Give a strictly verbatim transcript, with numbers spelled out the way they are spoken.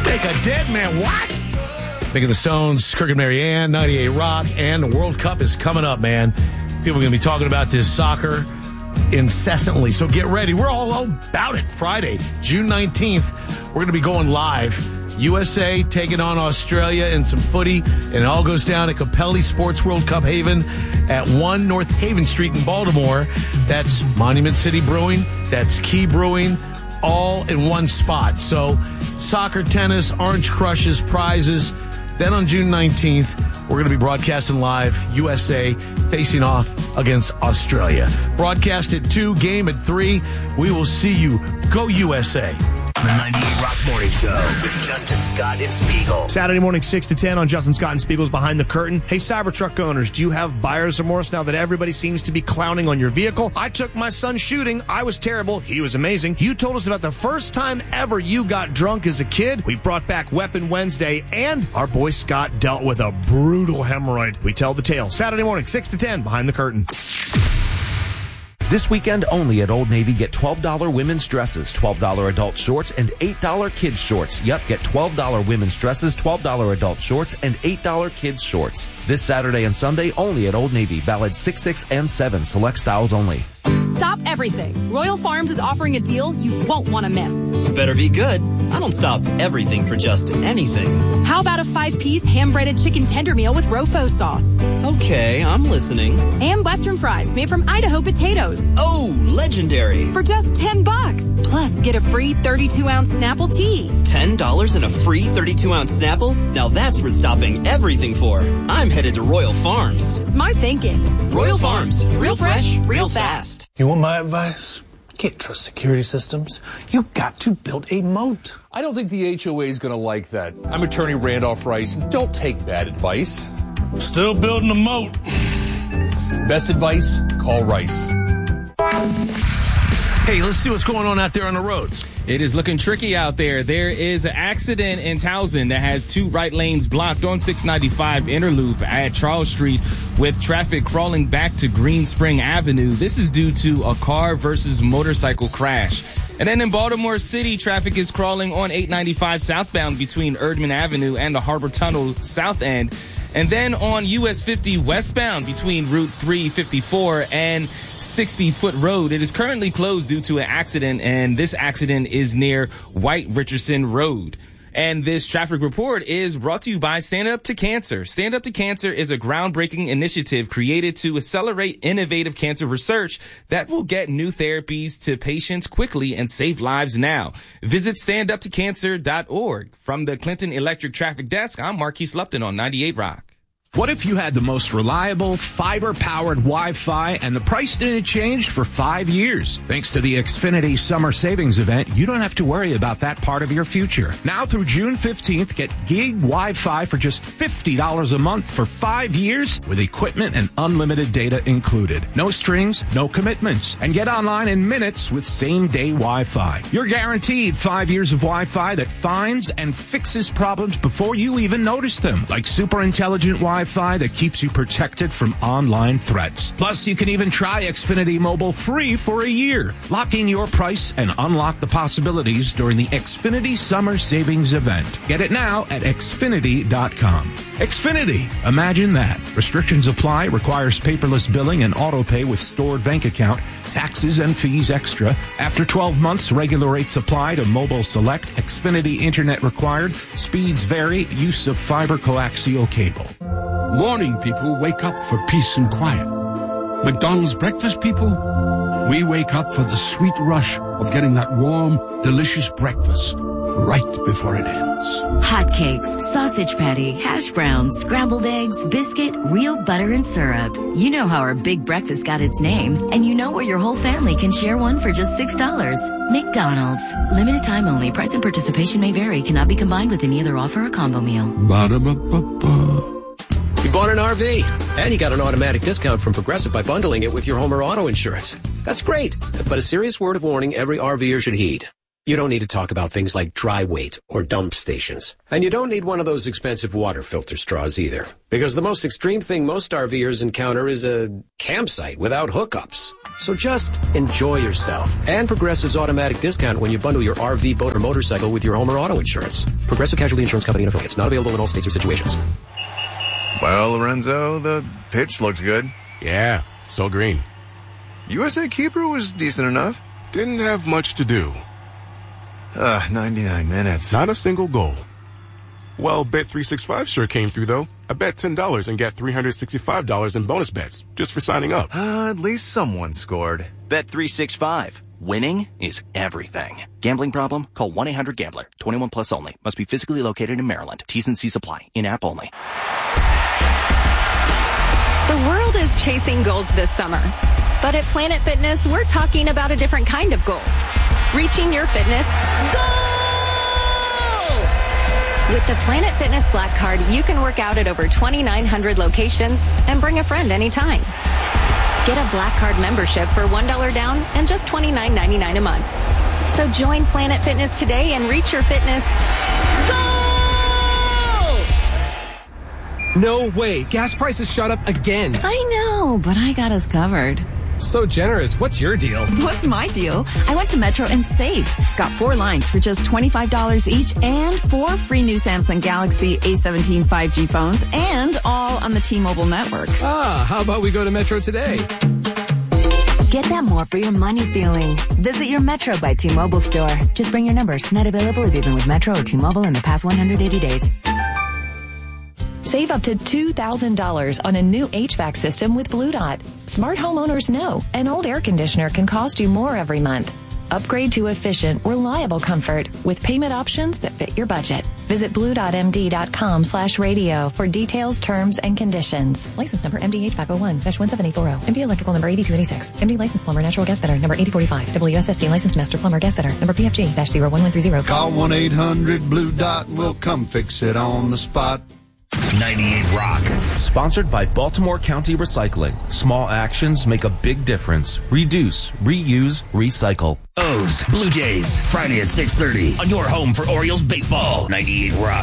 Make a dead man what? Making the Stones, Kirk and Marianne, ninety-eight Rock, and the World Cup is coming up, man. People are going to be talking about this soccer incessantly, so get ready. We're all about it. Friday, June nineteenth, we're going to be going live. U S A taking on Australia in some footy, and it all goes down at Capelli Sports World Cup Haven at one North Haven Street in Baltimore. That's Monument City Brewing, that's Key Brewing, all in one spot. So soccer, tennis, orange crushes, prizes. Then on June nineteenth, we're going to be broadcasting live U S A facing off against Australia. Broadcast at two, game at three. We will see you. Go U S A. The ninety-eight Rock Morning Show with Justin Scott and Spiegel. Saturday morning, six to ten on Justin Scott and Spiegel's Behind the Curtain. Hey, Cybertruck owners, do you have buyer's remorse now that everybody seems to be clowning on your vehicle? I took my son shooting. I was terrible. He was amazing. You told us about the first time ever you got drunk as a kid. We brought back Weapon Wednesday, and our boy Scott dealt with a brutal hemorrhoid. We tell the tale. Saturday morning, six to ten, Behind the Curtain. This weekend only at Old Navy, get twelve dollars women's dresses, twelve dollars adult shorts, and eight dollars kids shorts. Yep, get twelve dollars women's dresses, twelve dollars adult shorts, and eight dollars kids shorts. This Saturday and Sunday only at Old Navy. Valid six, six, and seven. Select styles only. Stop everything. Royal Farms is offering a deal you won't want to miss. Better be good. I don't stop everything for just anything. How about a five-piece ham-breaded chicken tender meal with Rofo sauce? Okay, I'm listening. And Western fries made from Idaho potatoes. Oh, legendary. For just ten bucks. Plus, get a free thirty-two ounce Snapple tea. ten dollars and a free thirty-two ounce Snapple? Now that's worth stopping everything for. I'm headed to Royal Farms. Smart thinking. Royal Farms. Real fresh, real fast. You want my advice? Can't trust security systems. You got to build a moat. I don't think the H O A is going to like that. I'm attorney Randolph Rice, and don't take bad advice. Still building a moat. Best advice, call Rice. Hey, let's see what's going on out there on the roads. It is looking tricky out there. There is an accident in Towson that has two right lanes blocked on six ninety-five Interloop at Charles Street with traffic crawling back to Green Spring Avenue. This is due to a car versus motorcycle crash. And then in Baltimore City, traffic is crawling on eight ninety-five southbound between Erdman Avenue and the Harbor Tunnel south end. And then on U S fifty westbound between Route three fifty-four and sixty Foot Road, it is currently closed due to an accident, and this accident is near White Richardson Road. And this traffic report is brought to you by Stand Up to Cancer. Stand Up to Cancer is a groundbreaking initiative created to accelerate innovative cancer research that will get new therapies to patients quickly and save lives now. Visit stand up to cancer dot org. From the Clinton Electric Traffic Desk, I'm Marquise Lupton on ninety-eight Rock. What if you had the most reliable, fiber-powered Wi-Fi and the price didn't change for five years? Thanks to the Xfinity Summer Savings Event, you don't have to worry about that part of your future. Now through June fifteenth, get gig Wi-Fi for just fifty dollars a month for five years with equipment and unlimited data included. No strings, no commitments, and get online in minutes with same-day Wi-Fi. You're guaranteed five years of Wi-Fi that finds and fixes problems before you even notice them, like super intelligent Wi-Fi Wi-Fi that keeps you protected from online threats. Plus, you can even try Xfinity Mobile free for a year. Lock in your price and unlock the possibilities during the Xfinity Summer Savings Event. Get it now at Xfinity dot com. Xfinity. Imagine that. Restrictions apply. Requires paperless billing and auto pay with stored bank account. Taxes and fees extra. After twelve months, regular rates apply to Mobile Select. Xfinity Internet required. Speeds vary. Use of fiber coaxial cable. Morning people wake up for peace and quiet. McDonald's breakfast people, we wake up for the sweet rush of getting that warm, delicious breakfast right before it ends. Hotcakes, sausage patty, hash browns, scrambled eggs, biscuit, real butter and syrup. You know how our big breakfast got its name, and you know where your whole family can share one for just six dollars. McDonald's. Limited time only. Price and participation may vary. Cannot be combined with any other offer or combo meal. Ba-da-ba-ba-ba. You bought an R V, and you got an automatic discount from Progressive by bundling it with your home or auto insurance. That's great, but a serious word of warning every RVer should heed. You don't need to talk about things like dry weight or dump stations. And you don't need one of those expensive water filter straws either. Because the most extreme thing most RVers encounter is a campsite without hookups. So just enjoy yourself. And Progressive's automatic discount when you bundle your R V, boat, or motorcycle with your home or auto insurance. Progressive Casualty Insurance Company and affiliates. Not available in all states or situations. Well, Lorenzo, the pitch looked good. Yeah, so green. U S A keeper was decent enough. Didn't have much to do. Uh, ninety-nine minutes. Not a single goal. Well, Bet three sixty-five sure came through, though. I bet ten dollars and get three hundred sixty-five dollars in bonus bets just for signing up. Uh, at least someone scored. Bet three sixty-five. Winning is everything. Gambling problem? Call one eight hundred gambler. twenty-one plus only. Must be physically located in Maryland. T's and C's apply. In-app only. The world is chasing goals this summer. But at Planet Fitness, we're talking about a different kind of goal. Reaching your fitness goal! With the Planet Fitness Black Card, you can work out at over twenty-nine hundred locations and bring a friend anytime. Get a Black Card membership for one dollar down and just twenty-nine ninety-nine a month. So join Planet Fitness today and reach your fitness goal! No way. Gas prices shot up again. I know, but I got us covered. So generous. What's your deal? What's my deal? I went to Metro and saved. Got four lines for just twenty-five dollars each and four free new Samsung Galaxy A seventeen five G phones and all on the T-Mobile network. Ah, how about we go to Metro today? Get that more for your money feeling. Visit your Metro by T-Mobile store. Just bring your numbers. Not available if you've been with Metro or T-Mobile in the past one hundred eighty days. Save up to two thousand dollars on a new H V A C system with Blue Dot. Smart homeowners know an old air conditioner can cost you more every month. Upgrade to efficient, reliable comfort with payment options that fit your budget. Visit blue.md.com slash radio for details, terms, and conditions. License number M D H five oh one dash one seven eight four zero. M D Electrical number eighty-two eighty-six. M D License Plumber Natural Gas Fitter number eighty forty-five. W S S D License Master Plumber Gas Fitter number P F G zero one one three zero. Call one eight hundred blue dot and we'll come fix it on the spot. ninety-eight Rock. Sponsored by Baltimore County Recycling. Small actions make a big difference. Reduce, reuse, recycle. O's, Blue Jays, Friday at six thirty on your home for Orioles baseball. ninety-eight Rock.